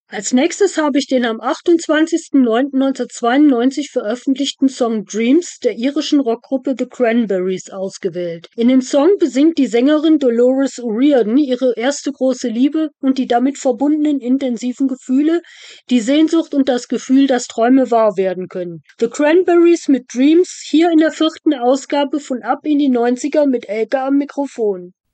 Als nächstes habe ich den am 28.09.1992 veröffentlichten Song Dreams der irischen Rockgruppe The Cranberries ausgewählt. In dem Song besingt die Sängerin Dolores O'Riordan ihre erste große Liebe und die damit verbundenen intensiven Gefühle, die Sehnsucht und das Gefühl, dass Träume wahr werden können. The Cranberries mit Dreams, hier in der 4. Ausgabe von Ab in die 90er mit Elke am Mikrofon.